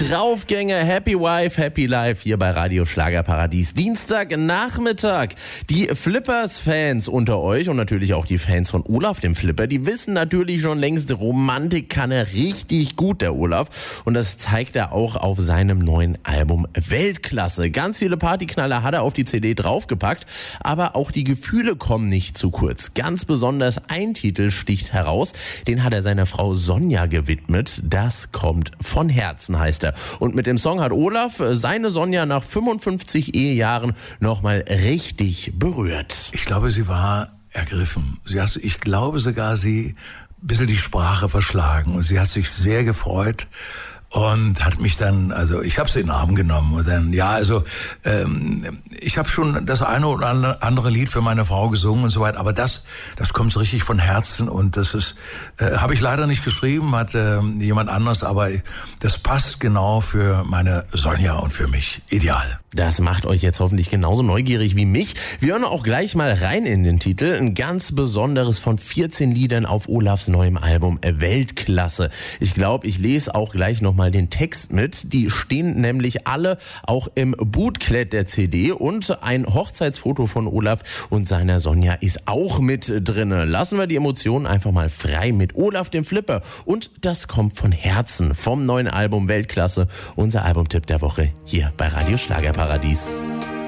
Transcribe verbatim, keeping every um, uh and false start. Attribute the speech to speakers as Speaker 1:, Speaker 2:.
Speaker 1: Draufgänge, Happy Wife, Happy Life hier bei Radio Schlagerparadies. Dienstagnachmittag. Die Flippers-Fans unter euch und natürlich auch die Fans von Olaf, dem Flipper, die wissen natürlich schon längst, Romantik kann er richtig gut, der Olaf. Und das zeigt er auch auf seinem neuen Album Weltklasse. Ganz viele Partyknaller hat er auf die C D draufgepackt, aber auch die Gefühle kommen nicht zu kurz. Ganz besonders ein Titel sticht heraus, den hat er seiner Frau Sonja gewidmet. Das kommt von Herzen, heißt er. Und mit dem Song hat Olaf seine Sonja nach fünfundfünfzig Ehejahren nochmal richtig berührt.
Speaker 2: Ich glaube, sie war ergriffen. Sie hat, ich glaube sogar, sie ein bisschen die Sprache verschlagen. Und sie hat sich sehr gefreut und hat mich dann, also ich habe sie in den Arm genommen und dann, ja, also ähm, ich habe schon das eine oder andere Lied für meine Frau gesungen und so weiter, aber das, das kommt so richtig von Herzen und das ist, äh, habe ich leider nicht geschrieben, hat äh, jemand anders, aber das passt genau für meine Sonja und für mich ideal.
Speaker 1: Das macht euch jetzt hoffentlich genauso neugierig wie mich. Wir hören auch gleich mal rein in den Titel. Ein ganz besonderes von vierzehn Liedern auf Olafs neuem Album Weltklasse. Ich glaube, ich lese auch gleich nochmal den Text mit. Die stehen nämlich alle auch im Booklet der C D und ein Hochzeitsfoto von Olaf und seiner Sonja ist auch mit drinne. Lassen wir die Emotionen einfach mal frei mit Olaf, dem Flipper. Und das kommt von Herzen vom neuen Album Weltklasse. Unser Albumtipp der Woche hier bei Radio Schlagerparadies.